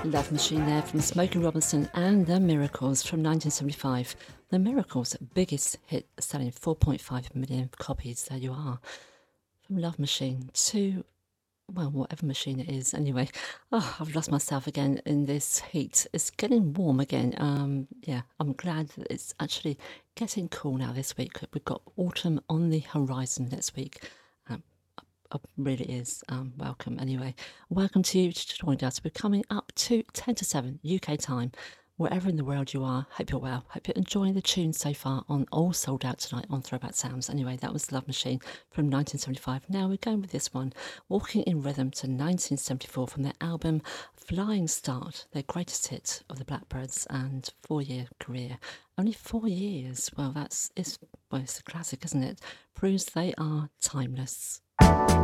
Love Machine there from Smokey Robinson and The Miracles from 1975. The Miracles' biggest hit, selling 4.5 million copies. There you are. From Love Machine to, well, whatever machine it is. Anyway, I've lost myself again in this heat. It's getting warm again. Yeah, I'm glad that it's actually getting cool now this week. We've got autumn on the horizon next week. Really is. Welcome anyway. Welcome to you to join us. We're coming up to 10 to 7 UK time. Wherever in the world you are, hope you're well. Hope you're enjoying the tunes so far on All Sold Out tonight on Throwback Sounds. Anyway, that was Love Machine from 1975. Now we're going with this one, Walking in Rhythm to 1974 from their album Flying Start, their greatest hit of the Blackbirds and 4-year career. Only 4 years. Well, it's a classic, isn't it? Proves they are timeless.